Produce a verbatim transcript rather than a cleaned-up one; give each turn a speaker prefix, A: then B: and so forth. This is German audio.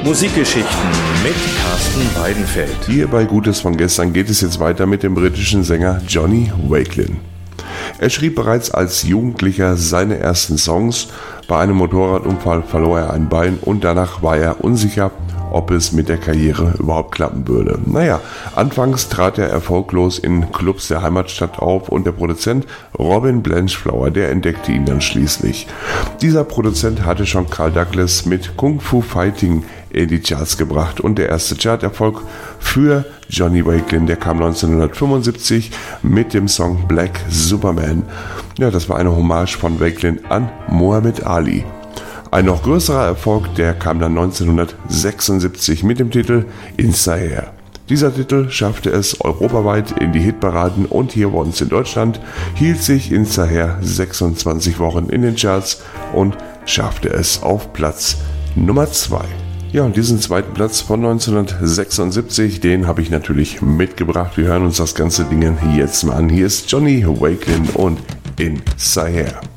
A: Musikgeschichten mit Carsten Weidenfeld.
B: Hier bei Gutes von gestern geht es jetzt weiter mit dem britischen Sänger Johnny Wakelin. Er schrieb bereits als Jugendlicher seine ersten Songs. Bei einem Motorradunfall verlor er ein Bein und danach war er unsicher, ob es mit der Karriere überhaupt klappen würde. Naja, anfangs trat er erfolglos in Clubs der Heimatstadt auf und der Produzent Robin Blanchflower, der entdeckte ihn dann schließlich. Dieser Produzent hatte schon Carl Douglas mit Kung Fu Fighting in die Charts gebracht und der erste Charterfolg für Johnny Wakelin, der kam neunzehnhundertfünfundsiebzig mit dem Song Black Superman. Ja, das war eine Hommage von Wakelin an Muhammad Ali. Ein noch größerer Erfolg, der kam dann neunzehnhundertsechsundsiebzig mit dem Titel In Zaire. Dieser Titel schaffte es europaweit in die Hitparaden und hier bei uns in Deutschland hielt sich In Zaire sechsundzwanzig Wochen in den Charts und schaffte es auf Platz Nummer zwei. Ja, und diesen zweiten Platz von neunzehnhundertsechsundsiebzig, den habe ich natürlich mitgebracht. Wir hören uns das ganze Ding jetzt mal an. Hier ist Johnny Wakelin und In Zaire.